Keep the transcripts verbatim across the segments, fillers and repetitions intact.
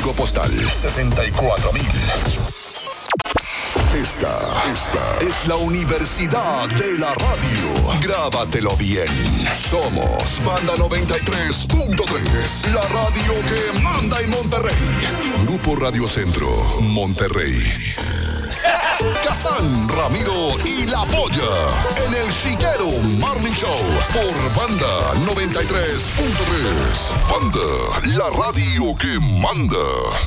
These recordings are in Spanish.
Código postal sesenta y cuatro mil. Esta, esta es la Universidad de la Radio. Grábatelo bien. Somos Banda noventa y tres punto tres, la radio que manda en Monterrey. Grupo Radio Centro, Monterrey. Kazán, Ramiro y La Polla en el Chiquero Morning Show por Banda noventa y tres punto tres. Banda, la radio que manda.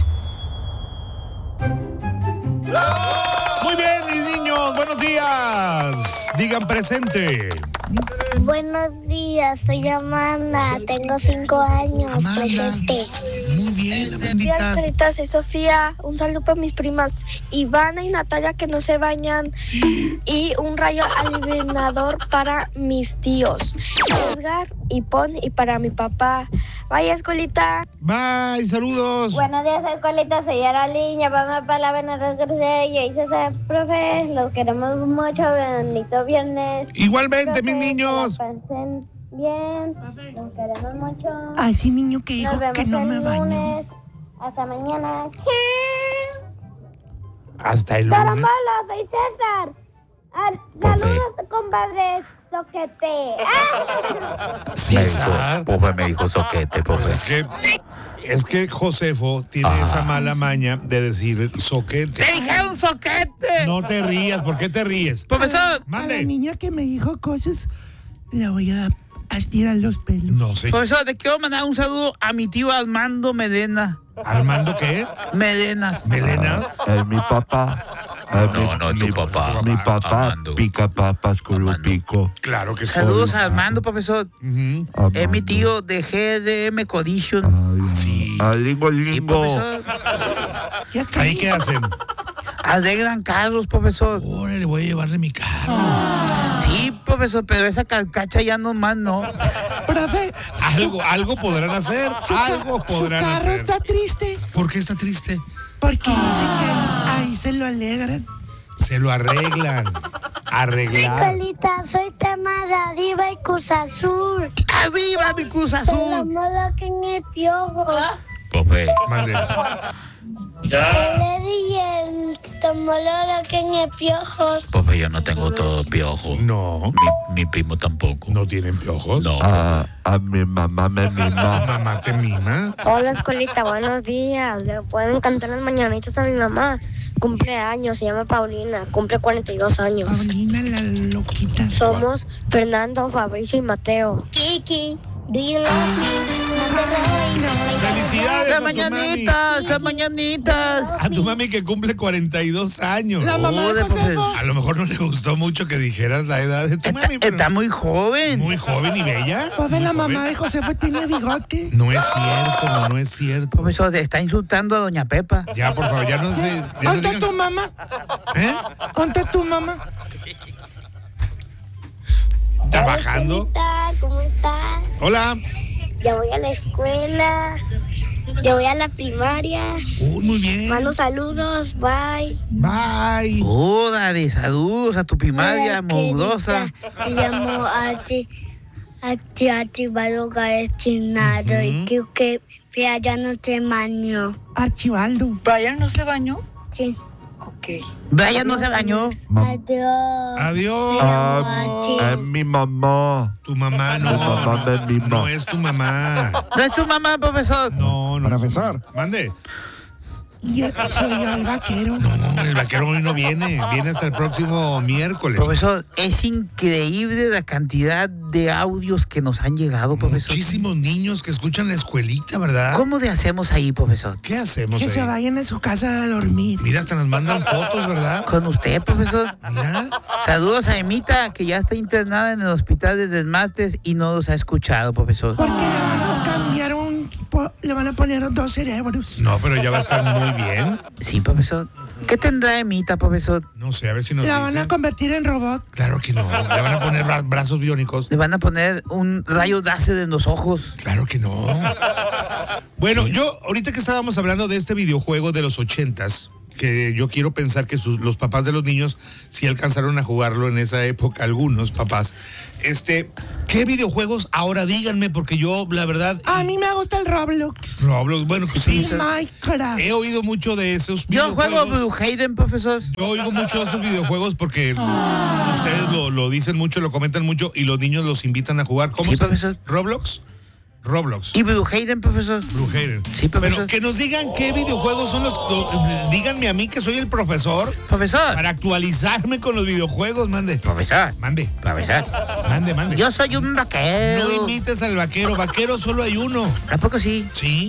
Muy bien, mis niños, buenos días. Digan presente. Buenos días, soy Amanda, tengo cinco años, Amanda. Presente. Muy bien, Amandita. Hola, soy Sofía. Un saludo para mis primas Ivana y Natalia que no se bañan. Y un rayo alivianador para mis tíos Edgar y Pon y para mi papá. Vaya, escuelita. Bye, saludos. Buenos días, escuelita, soy Araliña, vamos para la Venezuela Crucella y César, profe, los queremos mucho, bendito viernes. Igualmente, Profe, mis niños. que la pasen bien, los queremos mucho. Ay, sí, niño que dijo Nos vemos que no el me baño. lunes. Hasta mañana. Hasta el lunes. Carambala, soy César. Ah, saludos, compadre Soquete. ¡Ah! César. Pobre me dijo soquete, Pues pobre. es que, es que Josefo tiene Ah. esa mala maña de decir soquete. ¡Te dijeron soquete! No te rías, ¿por qué te ríes? Profesor, a la Mande. niña que me dijo cosas, le voy a, a estirar los pelos. No sé. Profesor, te quiero mandar un saludo a mi tío Armando Medena. ¿Armando qué? Medena. ¿Melena? Es mi papá. Es No, no, tu mi, papá. Mi papá Armando. pica papas con un Armando. pico. Claro que sí. Saludos a Armando, profesor. Ujú. Es mi tío de G D M Codition. Ay, Sí. ah, lingo, Sí, lingo. profesor. ¿Ahí qué hacen? Alegran carros, profesor. Órale, voy a llevarle mi carro. Sí, profesor, pero esa carcacha ya no más, no. Profe, Algo, algo podrán hacer. Algo podrán su carro hacer. está triste ¿Por qué está triste? porque dice que ahí se lo alegran. Se lo arreglan. Arreglar. Escuelita, soy Tamara, Diva y Cruz Azul. ¡Arriba, mi Cruz La Azul! moda que en el piojo. Pobre. Mande. El Eddie y el Tomololo que en el piojo. Pobre, yo no tengo todo piojo. No, Mi, mi primo tampoco. no tienen piojos. No. Ah, a mi mamá me mima. Mamá te mima. Hola, escuelita, buenos días. Le pueden cantar las mañanitas a mi mamá. Cumple años, se llama Paulina, cumple cuarenta y dos años. Paulina la loquita. Somos Fernando, Fabricio y Mateo. Kiki, do you love me? Felicidades ¡Las a tu mami. mañanitas! ¡Las mañanitas! A tu mami que cumple cuarenta y dos años. La mamá de Joder, Josefo. A lo mejor no le gustó mucho que dijeras la edad de tu Está, mami, pero está muy joven. muy joven y bella. Profe, Muy la joven. mamá de Josefo tiene bigote. No es cierto, no es cierto. Profesor, está insultando a doña Pepa. Ya, por favor, ya no sé. Ya no ¿Dónde digan- tu mamá? ¿Eh? ¿Dónde tu mamá? ¿Trabajando? Hola, ¿cómo estás? Hola. Ya voy a la escuela. Ya voy a la primaria. Uh, muy bien. Mando saludos, bye. Bye. Órale, saludos a tu primaria, Hola, mugrosa. querida. Me llamo Arti, Arti, Arti, Balugares Chinado. Y creo que Fia ya no se bañó. Archibaldo. ¿Brian no se bañó? Sí. Ok. Brian no se bañó. Adiós. Adiós. Ah, es mi mamá. Tu mamá no. Mi mamá me mima. No es tu mamá. ¿No es tu mamá, profesor? No, no. Profesor. Mande. Y soy yo el vaquero. No, el vaquero hoy no viene. Viene hasta el próximo miércoles. Profesor, es increíble la cantidad de audios que nos han llegado, profesor. Muchísimos niños que escuchan la escuelita, ¿verdad? ¿Cómo le hacemos ahí, profesor? ¿Qué hacemos Que se ahí? vayan a su casa a dormir. Mira, hasta nos mandan fotos, ¿verdad? Con usted, profesor. Mira. Saludos a Emita, que ya está internada en el hospital desde el martes y no los ha escuchado, profesor. Porque le van a cambiar un... po- Le van a poner dos cerebros. No, pero ya va a estar muy bien. Sí, profesor. ¿Qué tendrá Emita, profesor? No sé, a ver si nos La van a dicen. convertir en robot. Claro que no. Le van a poner bra- brazos biónicos. Le van a poner un rayo láser en los ojos. Claro que no. Bueno, yo, ahorita que estábamos hablando de este videojuego de los ochentas, que yo quiero pensar que sus, los papás de los niños sí alcanzaron a jugarlo en esa época, algunos papás. Este, ¿qué videojuegos? Ahora díganme, porque yo, la verdad... A mí me gusta el Roblox. Roblox, bueno, sí. Y Minecraft. He oído mucho de esos Yo videojuegos. juego Blue Hayden, profesor. Yo oigo mucho de esos videojuegos porque ustedes lo, lo dicen mucho, lo comentan mucho y los niños los invitan a jugar. ¿Cómo Sí, se profesor. ¿Roblox? Roblox. Y Blue Hayden, profesor. Brujerer. Sí, profesor. Pero que nos digan qué videojuegos son los... lo- díganme a mí que soy el profesor Profesor. para actualizarme con los videojuegos. Mande. Profesor. Mande. Profesor. Mande, mande. Yo soy un vaquero. No invites al vaquero. Vaquero solo hay uno. ¿A poco sí? Sí.